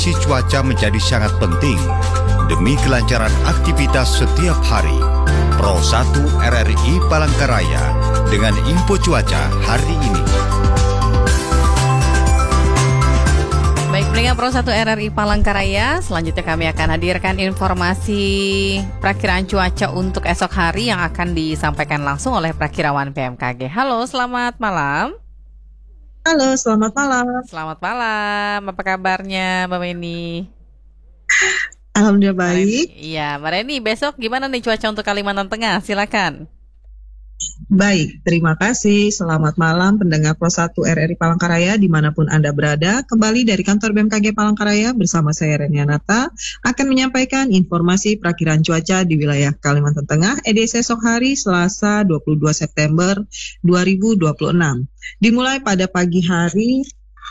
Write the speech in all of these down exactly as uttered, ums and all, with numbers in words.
Kondisi cuaca menjadi sangat penting demi kelancaran aktivitas setiap hari. Pro satu R R I Palangkaraya dengan info cuaca hari ini. Baik, pendengar Pro satu R R I Palangkaraya, selanjutnya kami akan hadirkan informasi perakiraan cuaca untuk esok hari yang akan disampaikan langsung oleh Prakirawan B M K G. Halo, selamat malam. Halo, selamat malam. Selamat malam, apa kabarnya Mbak Meni? Alhamdulillah baik. Iya, Mbak Reni, besok gimana nih cuaca untuk Kalimantan Tengah? Silakan. Baik, terima kasih. Selamat malam pendengar Pro satu R R I Palangkaraya dimanapun Anda berada. Kembali dari kantor B M K G Palangkaraya bersama saya Renia Nata akan menyampaikan informasi perakiraan cuaca di wilayah Kalimantan Tengah edisi esok hari Selasa dua puluh dua September dua ribu dua puluh enam. Dimulai pada pagi hari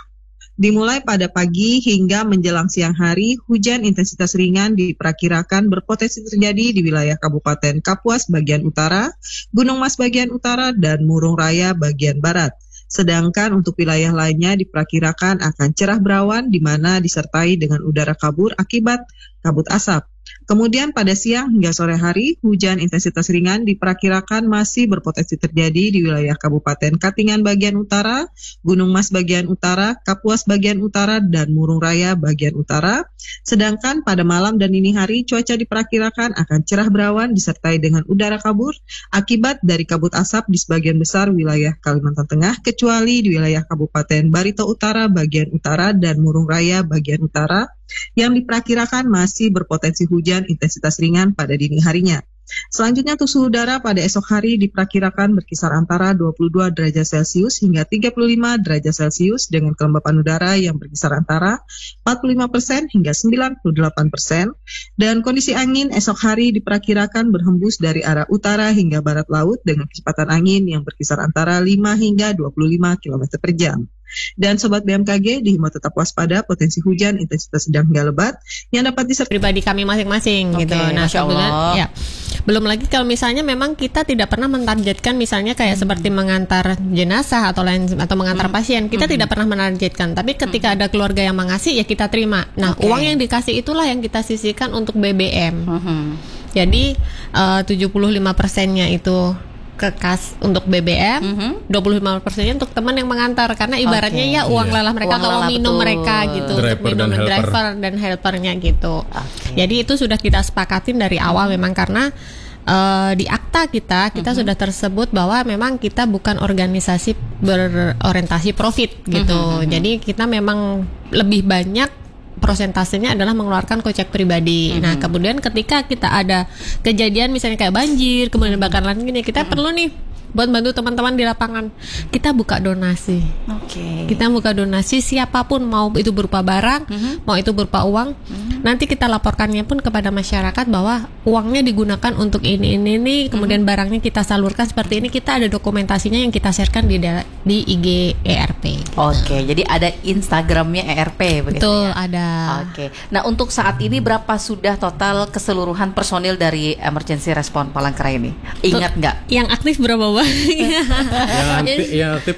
Dimulai pada pagi hingga menjelang siang hari, hujan intensitas ringan diperkirakan berpotensi terjadi di wilayah Kabupaten Kapuas bagian utara, Gunung Mas bagian utara, dan Murung Raya bagian barat. Sedangkan untuk wilayah lainnya diperkirakan akan cerah berawan di mana disertai dengan udara kabur akibat kabut asap. Kemudian pada siang hingga sore hari, hujan intensitas ringan diperkirakan masih berpotensi terjadi di wilayah Kabupaten Katingan bagian utara, Gunung Mas bagian utara, Kapuas bagian utara, dan Murung Raya bagian utara. Sedangkan pada malam dan dini hari, cuaca diperkirakan akan cerah berawan disertai dengan udara kabur akibat dari kabut asap di sebagian besar wilayah Kalimantan Tengah, kecuali di wilayah Kabupaten Barito Utara bagian utara dan Murung Raya bagian utara, yang diperkirakan masih berpotensi hujan intensitas ringan pada dini harinya. Selanjutnya untuk suhu udara pada esok hari diperkirakan berkisar antara dua puluh dua derajat Celcius hingga tiga puluh lima derajat Celcius dengan kelembapan udara yang berkisar antara empat puluh lima persen hingga sembilan puluh delapan persen, dan kondisi angin esok hari diperkirakan berhembus dari arah utara hingga barat laut dengan kecepatan angin yang berkisar antara lima hingga dua puluh lima kilometer per jam. Dan Sobat B M K G dihimbau tetap waspada potensi hujan intensitas sedang hingga lebat yang dapat disertai pribadi kami masing-masing. Oke, gitu. Nah, Masya Allah. ya. Belum lagi kalau misalnya memang kita tidak pernah mentargetkan misalnya kayak hmm. seperti mengantar jenazah atau lain atau mengantar hmm. pasien, kita hmm. tidak pernah menargetkan. Tapi ketika hmm. ada keluarga yang mengasih ya kita terima. Nah, okay. uang yang dikasih itulah yang kita sisihkan untuk B B M. Hmm. Jadi uh, tujuh puluh lima persennya itu ke kas untuk B B M, mm-hmm. dua puluh lima persennya untuk teman yang mengantar, karena ibaratnya okay. ya uang yeah. lelah mereka, uang kalau lelah, minum betul. mereka gitu, driver minum dan driver dan helpernya gitu. Okay. Jadi itu sudah kita sepakatin dari awal mm-hmm. memang karena uh, di akta kita kita mm-hmm. sudah tersebut bahwa memang kita bukan organisasi berorientasi profit gitu. Mm-hmm. Jadi kita memang lebih banyak prosentasenya adalah mengeluarkan kocek pribadi. Mm-hmm. Nah, kemudian ketika kita ada kejadian misalnya kayak banjir, kemudian bakaran gini, kita mm-hmm. perlu nih buat bantu teman-teman di lapangan. Kita buka donasi. Oke. Okay. Kita buka donasi siapapun, mau itu berupa barang, mm-hmm. mau itu berupa uang. Mm-hmm. Nanti kita laporkannya pun kepada masyarakat bahwa uangnya digunakan untuk ini ini ini, kemudian mm-hmm. barangnya kita salurkan seperti ini. Kita ada dokumentasinya yang kita sharekan di di I G E R P. Oke, okay, jadi ada Instagramnya E R P begitu. Betul, ya? Ada. Oke. Okay. Nah, untuk saat ini berapa sudah total keseluruhan personil dari Emergency Response Palangkaraya ini? Ingat nggak? Yang aktif berapa, Bang? yang, aktif, yang aktif